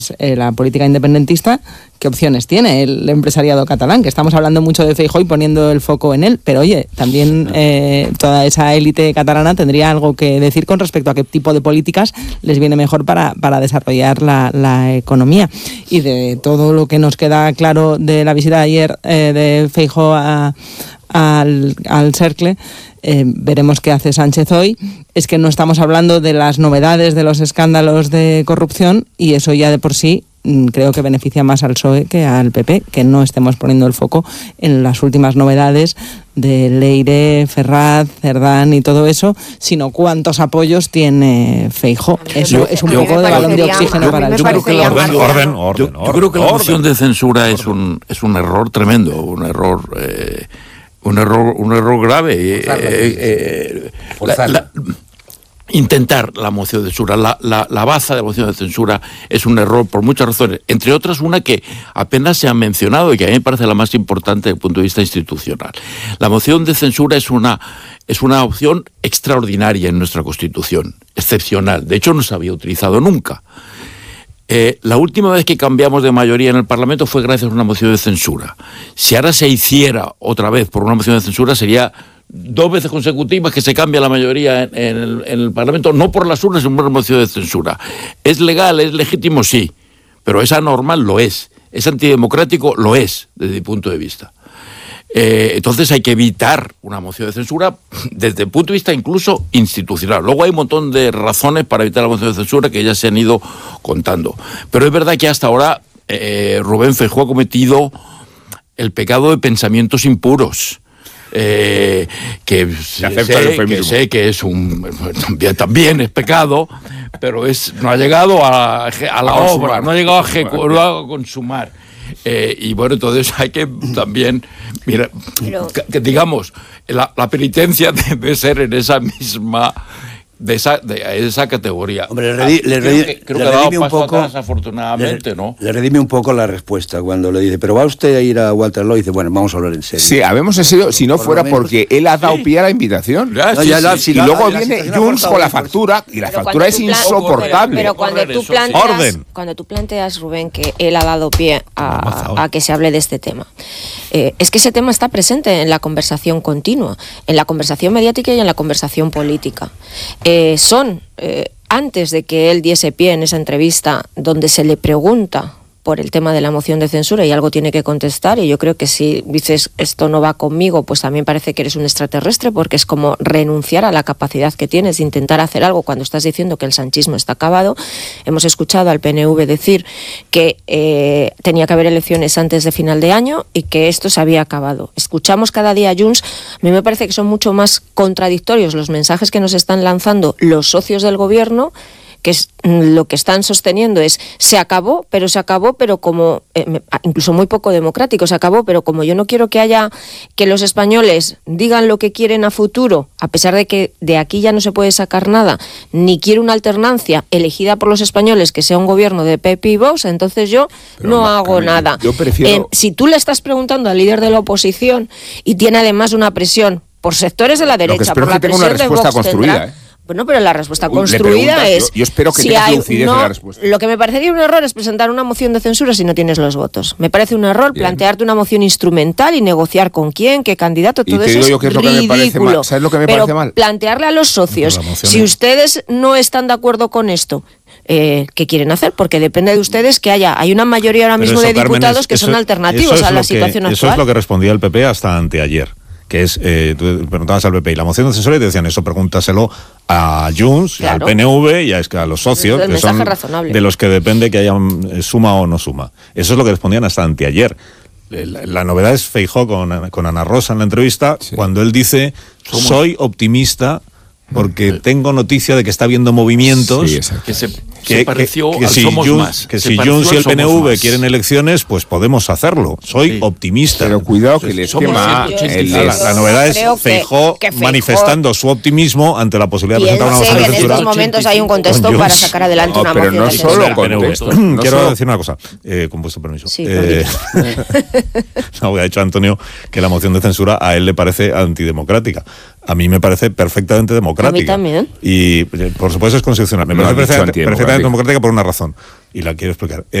la política independentista, ¿qué opciones tiene el empresariado catalán? Que estamos hablando mucho de Feijóo y poniendo el foco en él, pero oye, también toda esa élite catalana tendría algo que decir con respecto a qué tipo de políticas les viene mejor para desarrollar la economía. Y de todo lo que nos queda claro de la visita de ayer de Feijóo al Cercle, veremos qué hace Sánchez hoy. Es que no estamos hablando de las novedades de los escándalos de corrupción, y eso ya de por sí creo que beneficia más al PSOE que al PP, que no estemos poniendo el foco en las últimas novedades de Leire, Ferraz, Cerdán y todo eso, sino cuántos apoyos tiene Feijóo. Eso es un poco de balón de oxígeno para el PSOE. Yo creo que la moción de censura es un error tremendo, un error grave. Intentar la moción de censura, la baza de la moción de censura es un error por muchas razones, entre otras una que apenas se ha mencionado y que a mí me parece la más importante desde el punto de vista institucional. La moción de censura es una opción extraordinaria en nuestra Constitución, excepcional. De hecho, no se había utilizado nunca. La última vez que cambiamos de mayoría en el Parlamento fue gracias a una moción de censura. Si ahora se hiciera otra vez por una moción de censura, sería 2 veces consecutivas que se cambia la mayoría en el Parlamento, no por las urnas, sino por una moción de censura. ¿Es legal, es legítimo? Sí, pero es anormal, lo es. ¿Es antidemocrático? Lo es, desde mi punto de vista. Entonces hay que evitar una moción de censura desde el punto de vista incluso institucional. Luego hay un montón de razones para evitar la moción de censura que ya se han ido contando. Pero es verdad que hasta ahora Rubén Feijóo ha cometido el pecado de pensamientos impuros. Que sé que es también es pecado, pero no ha llegado a la obra, no ha llegado a consumar. Y bueno, entonces hay que también, mira, que digamos, la penitencia debe ser en esa misma, de esa categoría. Hombre, creo que ha dado paso un poco, atrás, afortunadamente, ¿no? Le redime un poco la respuesta cuando le dice, pero ¿va usted a ir a Waterloo? Y dice, bueno, vamos a hablar en serio. Sí, habemos sido, si no fuera porque él ha dado pie a la invitación. Y luego viene Junts con la factura, y la factura es insoportable. Pero cuando tú planteas, Rubén, que él ha dado pie a que se hable de este tema, es que ese tema está presente en la conversación continua, en la conversación mediática y en la conversación política. Antes de que él diese pie en esa entrevista donde se le pregunta por el tema de la moción de censura y algo tiene que contestar, y yo creo que si dices esto no va conmigo, pues también parece que eres un extraterrestre, porque es como renunciar a la capacidad que tienes de intentar hacer algo cuando estás diciendo que el sanchismo está acabado. Hemos escuchado al PNV decir que tenía que haber elecciones antes de final de año y que esto se había acabado. Escuchamos cada día a Junts. A mí me parece que son mucho más contradictorios los mensajes que nos están lanzando los socios del gobierno, que es lo que están sosteniendo es se acabó, pero como incluso muy poco democrático, se acabó, pero como yo no quiero que los españoles digan lo que quieren a futuro, a pesar de que de aquí ya no se puede sacar nada, ni quiero una alternancia elegida por los españoles que sea un gobierno de PP y Vox, entonces yo no hago nada. Yo prefiero... Si tú le estás preguntando al líder de la oposición y tiene además una presión por sectores de la derecha, por la presión de Vox, construida, Bueno, pero la respuesta construida es... Yo espero que tengas lucidez en la respuesta. Lo que me parecería un error es presentar una moción de censura si no tienes los votos. Me parece un error plantearte una moción instrumental y negociar con quién, qué candidato, todo eso es ridículo. ¿Sabes lo que me parece mal? Plantearle a los socios, si ustedes no están de acuerdo con esto, ¿qué quieren hacer? Porque depende de ustedes que hay una mayoría ahora mismo de diputados que son alternativos a la situación actual. Eso es lo que respondía el PP hasta anteayer. Que es, tú preguntabas al PP y la moción de censura y te decían eso, pregúntaselo a Junts, claro, al PNV y a los socios, que son razonable, de los que depende que haya suma o no suma. Eso es lo que respondían hasta anteayer. La novedad es Feijóo con Ana Rosa en la entrevista, cuando él dice, soy optimista porque tengo noticia de que está habiendo movimientos se pareció al si Somos Junts, Más. Que si Junts y el PNV quieren elecciones, pues podemos hacerlo. Soy optimista. Pero cuidado que el esquema... La novedad es Feijóo manifestando su optimismo ante la posibilidad de presentar una moción de censura. En estos momentos hay un contexto para sacar adelante una moción de censura. Pero no solo contexto. Quiero decir una cosa, con vuestro permiso. Sí, ha dicho Antonio que la moción de censura a él le parece antidemocrática. a mí me parece perfectamente democrática. A mí también. Y, por supuesto, es constitucional. Me parece perfectamente democrática por una razón, y la quiero explicar.